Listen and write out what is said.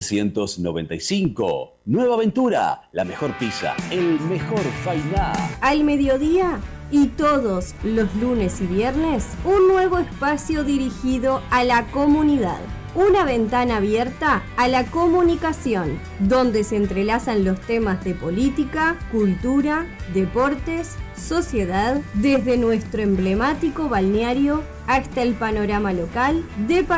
1995. Nueva Aventura, la mejor pizza, el mejor fainá. Al mediodía y todos los lunes y viernes, un nuevo espacio dirigido a la comunidad. Una ventana abierta a la comunicación, donde se entrelazan los temas de política, cultura, deportes, sociedad, desde nuestro emblemático balneario hasta el panorama local,